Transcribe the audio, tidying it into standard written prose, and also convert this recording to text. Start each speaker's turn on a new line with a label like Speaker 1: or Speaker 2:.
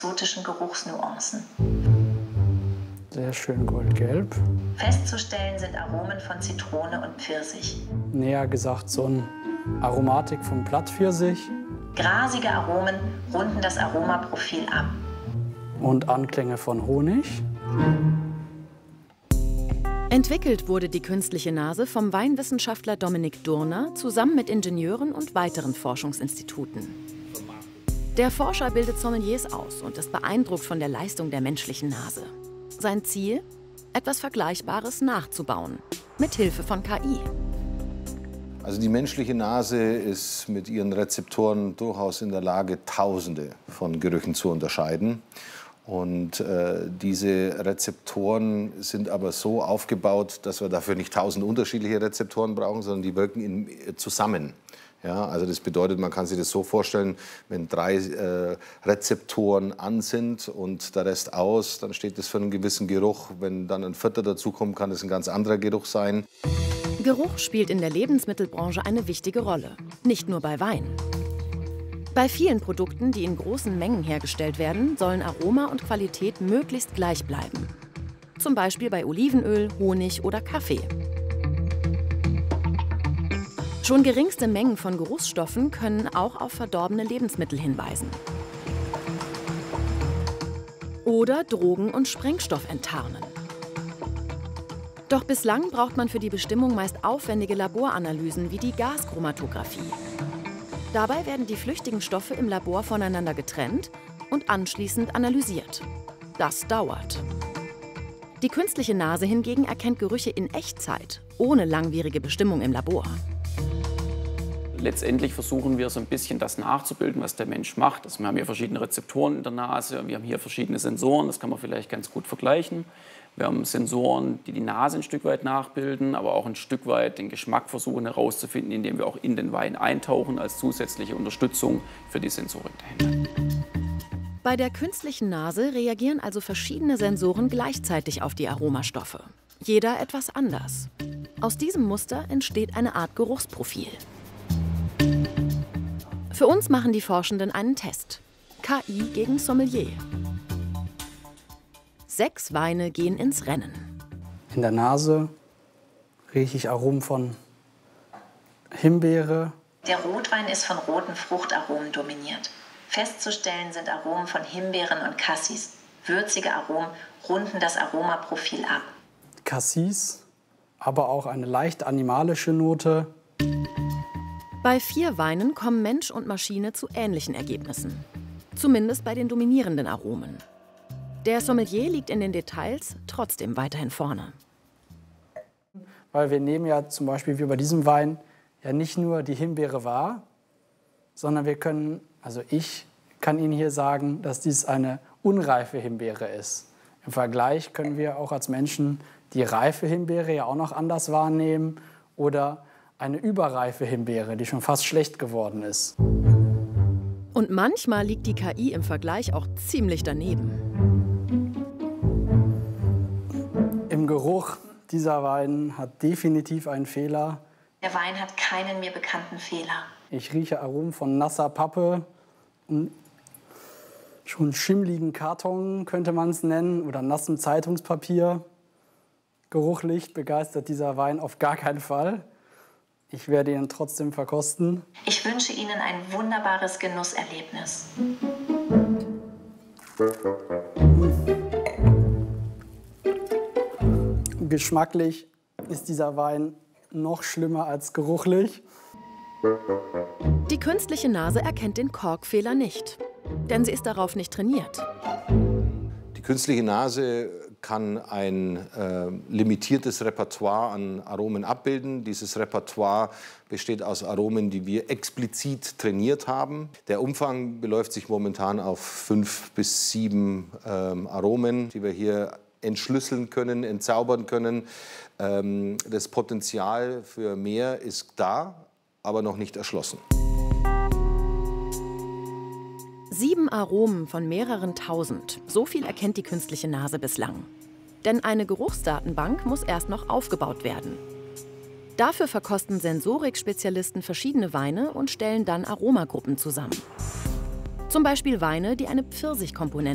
Speaker 1: exotischen Geruchsnuancen.
Speaker 2: Sehr schön goldgelb.
Speaker 1: Festzustellen sind Aromen von Zitrone und Pfirsich.
Speaker 2: Näher gesagt so eine Aromatik von Plattpfirsich.
Speaker 1: Grasige Aromen runden das Aromaprofil ab.
Speaker 2: Und Anklänge von Honig.
Speaker 3: Entwickelt wurde die künstliche Nase vom Weinwissenschaftler Dominik Durner zusammen mit Ingenieuren und weiteren Forschungsinstituten. Der Forscher bildet Sommeliers aus und ist beeindruckt von der Leistung der menschlichen Nase. Sein Ziel? Etwas Vergleichbares nachzubauen, mit Hilfe von KI.
Speaker 4: Also die menschliche Nase ist mit ihren Rezeptoren durchaus in der Lage, Tausende von Gerüchen zu unterscheiden. Und diese Rezeptoren sind aber so aufgebaut, dass wir dafür nicht 1000 unterschiedliche Rezeptoren brauchen, sondern die wirken zusammen. Ja, also das bedeutet, man kann sich das so vorstellen, wenn 3 Rezeptoren an sind und der Rest aus, dann steht das für einen gewissen Geruch. Wenn dann ein 4. dazukommt, kann es ein ganz anderer Geruch sein.
Speaker 3: Geruch spielt in der Lebensmittelbranche eine wichtige Rolle, nicht nur bei Wein. Bei vielen Produkten, die in großen Mengen hergestellt werden, sollen Aroma und Qualität möglichst gleich bleiben. Zum Beispiel bei Olivenöl, Honig oder Kaffee. Schon geringste Mengen von Geruchsstoffen können auch auf verdorbene Lebensmittel hinweisen. Oder Drogen- und Sprengstoff enttarnen. Doch bislang braucht man für die Bestimmung meist aufwendige Laboranalysen wie die Gaschromatographie. Dabei werden die flüchtigen Stoffe im Labor voneinander getrennt und anschließend analysiert. Das dauert. Die künstliche Nase hingegen erkennt Gerüche in Echtzeit, ohne langwierige Bestimmung im Labor.
Speaker 5: Letztendlich versuchen wir so ein bisschen das nachzubilden, was der Mensch macht. Also wir haben hier verschiedene Rezeptoren in der Nase, wir haben hier verschiedene Sensoren, das kann man vielleicht ganz gut vergleichen. Wir haben Sensoren, die die Nase ein Stück weit nachbilden, aber auch ein Stück weit den Geschmack versuchen herauszufinden, indem wir auch in den Wein eintauchen als zusätzliche Unterstützung für die Sensorik dahinter.
Speaker 3: Bei der künstlichen Nase reagieren also verschiedene Sensoren gleichzeitig auf die Aromastoffe. Jeder etwas anders. Aus diesem Muster entsteht eine Art Geruchsprofil. Für uns machen die Forschenden einen Test. KI gegen Sommelier. 6 Weine gehen ins Rennen.
Speaker 2: In der Nase rieche ich Aromen von Himbeere.
Speaker 1: Der Rotwein ist von roten Fruchtaromen dominiert. Festzustellen sind Aromen von Himbeeren und Cassis. Würzige Aromen runden das Aromaprofil ab.
Speaker 2: Cassis, aber auch eine leicht animalische Note.
Speaker 3: Bei 4 Weinen kommen Mensch und Maschine zu ähnlichen Ergebnissen. Zumindest bei den dominierenden Aromen. Der Sommelier liegt in den Details trotzdem weiterhin vorne.
Speaker 2: Weil wir nehmen ja zum Beispiel wie bei diesem Wein ja nicht nur die Himbeere wahr, sondern wir können, also ich kann Ihnen hier sagen, dass dies eine unreife Himbeere ist. Im Vergleich können wir auch als Menschen die reife Himbeere ja auch noch anders wahrnehmen oder eine überreife Himbeere, die schon fast schlecht geworden ist.
Speaker 3: Und manchmal liegt die KI im Vergleich auch ziemlich daneben.
Speaker 2: Im Geruch, dieser Wein hat definitiv einen Fehler.
Speaker 1: Der Wein hat keinen mir bekannten Fehler.
Speaker 2: Ich rieche Aromen von nasser Pappe, schon schimmligen Karton könnte man es nennen, oder nassem Zeitungspapier. Geruchlich begeistert dieser Wein auf gar keinen Fall. Ich werde ihn trotzdem verkosten.
Speaker 1: Ich wünsche Ihnen ein wunderbares Genusserlebnis.
Speaker 2: Geschmacklich ist dieser Wein noch schlimmer als geruchlich.
Speaker 3: Die künstliche Nase erkennt den Korkfehler nicht, denn sie ist darauf nicht trainiert.
Speaker 4: Die künstliche Nase kann ein limitiertes Repertoire an Aromen abbilden. Dieses Repertoire besteht aus Aromen, die wir explizit trainiert haben. Der Umfang beläuft sich momentan auf 5 bis 7 Aromen, die wir hier entschlüsseln können, entzaubern können. Das Potenzial für mehr ist da, aber noch nicht erschlossen.
Speaker 3: 7 Aromen von mehreren tausend. So viel erkennt die künstliche Nase bislang. Denn eine Geruchsdatenbank muss erst noch aufgebaut werden. Dafür verkosten Sensorik-Spezialisten verschiedene Weine und stellen dann Aromagruppen zusammen. Zum Beispiel Weine, die eine Pfirsichkomponente